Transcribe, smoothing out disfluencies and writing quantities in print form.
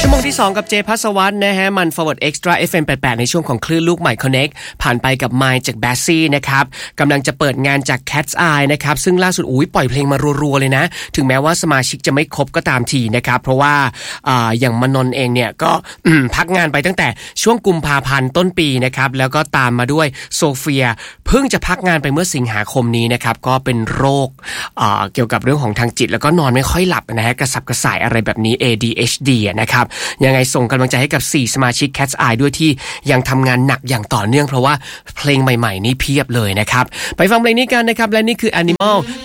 ชั่วโมงที่2กับเจภัสวัฒน์นะฮะมัน Forward Extra FM 88ในช่วงของคลื่นลูกใหม่ Connect ผ่านไปกับ Mind จาก Bassie นะครับกำลังจะเปิดงานจาก Cat's Eye นะครับซึ่งล่าสุดปล่อยเพลงมารัวๆเลยนะถึงแม้ว่าสมาชิกจะไม่ครบก็ตามทีนะครับเพราะว่าอย่างมนนท์เองเนี่ยก็พักงานไปตั้งแต่ช่วงกุมภาพันธ์ต้นปีนะครับแล้วก็ตามมาด้วยโซเฟียเพิ่งจะพักงานไปเมื่อสิงหาคมนี้นะครับก็เป็นโรคเกี่ยวกับเรื่องของทางจิตแล้วก็นอนไม่ค่อยหลับนะฮะกระสับกระส่ายอะไรแบบนี้ ADHD นะครับยังไงส่งกำลังใจให้กับ4สมาชิก Cat's Eye ด้วยที่ยังทำงานหนักอย่างต่อเนื่องเพราะว่าเพลงใหม่ๆนี่เพียบเลยนะครับไปฟังเพลงนี้กันนะครับและนี่คือ Animal